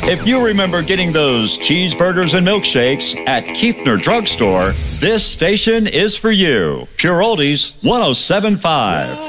If you remember getting those cheeseburgers and milkshakes at Kiefner Drugstore, this station is for you. Pure Oldies 107.5.